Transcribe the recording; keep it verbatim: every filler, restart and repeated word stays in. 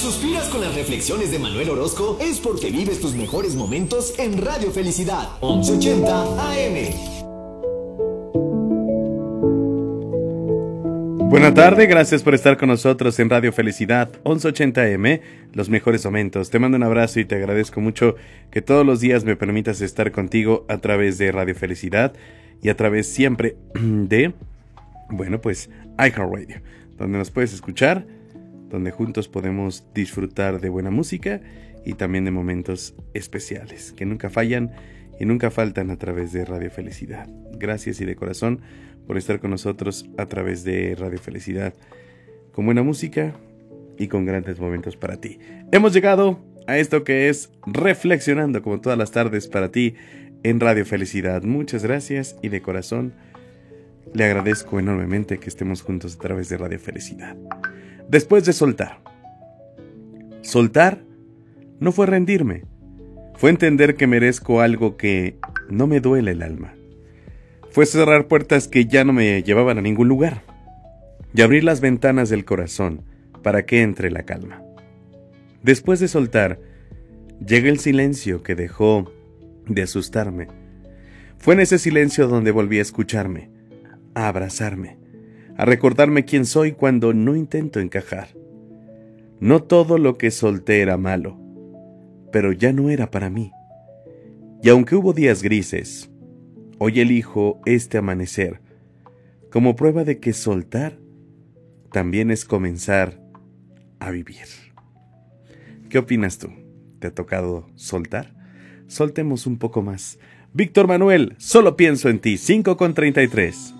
suspiras con las reflexiones de Manuel Orozco es porque vives tus mejores momentos en Radio Felicidad, once ochenta A M. Buenas tardes, gracias por estar con nosotros en Radio Felicidad, once ochenta A M, los mejores momentos. Te mando un abrazo y te agradezco mucho que todos los días me permitas estar contigo a través de Radio Felicidad y a través siempre de, bueno, pues, iHeartRadio, donde nos puedes escuchar, donde juntos podemos disfrutar de buena música y también de momentos especiales que nunca fallan y nunca faltan a través de Radio Felicidad. Gracias y de corazón por estar con nosotros a través de Radio Felicidad, con buena música y con grandes momentos para ti. Hemos llegado a esto que es Reflexionando, como todas las tardes para ti en Radio Felicidad. Muchas gracias y de corazón le agradezco enormemente que estemos juntos a través de Radio Felicidad. Después de soltar. Soltar no fue rendirme, fue entender que merezco algo que no me duele el alma. Fue cerrar puertas que ya no me llevaban a ningún lugar y abrir las ventanas del corazón para que entre la calma. Después de soltar, llega el silencio que dejó de asustarme. Fue en ese silencio donde volví a escucharme, a abrazarme, a recordarme quién soy cuando no intento encajar. No todo lo que solté era malo, pero ya no era para mí. Y aunque hubo días grises, hoy elijo este amanecer como prueba de que soltar también es comenzar a vivir. ¿Qué opinas tú? ¿Te ha tocado soltar? Soltemos un poco más. Víctor Manuel, solo pienso en ti, cinco con treinta y tres.